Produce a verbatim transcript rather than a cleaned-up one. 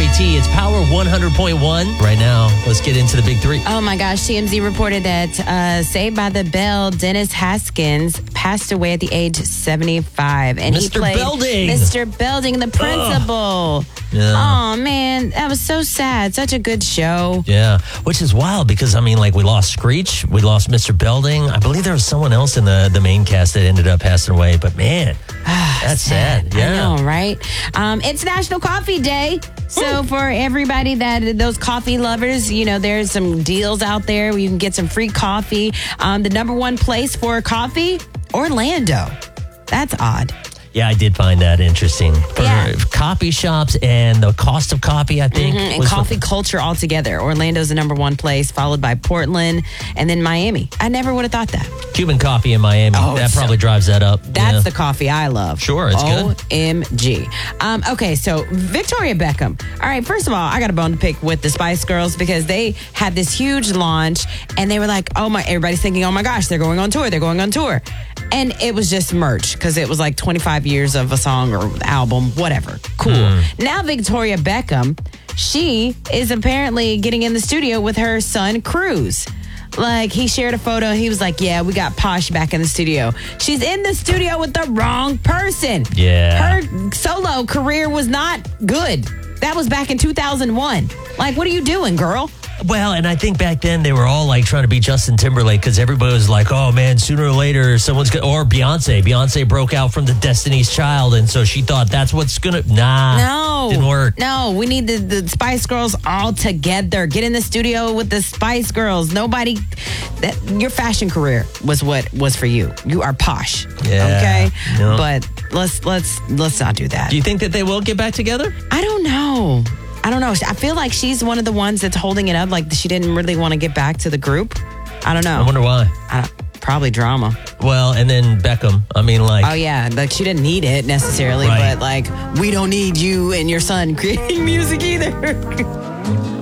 Barbie T. It's Power one hundred point one. Right now, let's get into the big three. Oh my gosh, T M Z reported that uh, Saved by the Bell, Dennis Haskins passed away at the age of seventy-five. And Mister he played Belding. Mister Belding, the principal. Yeah. Oh man, that was so sad. Such a good show. Yeah, which is wild because, I mean, like, we lost Screech, we lost Mister Belding. I believe there was someone else in the, the main cast that ended up passing away, but man, that's sad. Yeah. I know, right? Um, it's National Coffee Day. So for everybody that, those coffee lovers, you know, there's some deals out there where you can get some free coffee. Um, the number one place for coffee, Orlando. That's odd. Yeah, I did find that interesting. For Yeah. coffee shops and the cost of coffee, I think. Mhm, and was coffee what- culture altogether. Orlando's the number one place, followed by Portland and then Miami. I never would have thought that. Cuban coffee in Miami. Oh, that so- probably drives that up. That's yeah. the coffee I love. Sure, it's good. O M G. Um, okay, so Victoria Beckham. All right, first of all, I got a bone to pick with the Spice Girls because they had this huge launch and they were like, oh my, everybody's thinking, oh my gosh, they're going on tour, they're going on tour. And it was just merch because it was like twenty-five years of a song or album, whatever. Cool. Mm. Now Victoria Beckham, she is apparently getting in the studio with her son Cruz. Like, he shared a photo. He was like, yeah, we got Posh back in the studio. She's in the studio with the wrong person. Yeah. Her solo career was not good. That was back in two thousand one. Like, what are you doing, girl? Well, and I think back then they were all like trying to be Justin Timberlake because everybody was like, oh man, sooner or later someone's going to, or Beyonce. Beyonce broke out from the Destiny's Child. And so she thought that's what's going to, nah. No. Didn't work. No, we need the, the Spice Girls all together. Get in the studio with the Spice Girls. Nobody, that your fashion career was what was for you. You are Posh. Yeah. Okay? No. But let's, let's, let's not do that. Do you think that they will get back together? I don't know. I don't know. I feel like she's one of the ones that's holding it up. Like she didn't really want to get back to the group. I don't know. I wonder why. I don't, probably drama. Well, and then Beckham. I mean, like. Oh yeah, like she didn't need it necessarily, Right. but like we don't need you and your son creating music either.